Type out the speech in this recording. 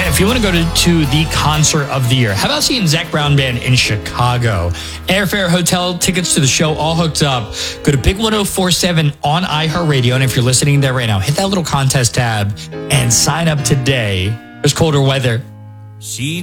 if you want to go to the concert of the year, how about seeing Zac Brown Band in Chicago? Airfare, hotel, tickets to the show, all hooked up. Go to Big 1047 on iHeartRadio. And if you're listening there right now, hit that little contest tab and sign up today. There's colder weather.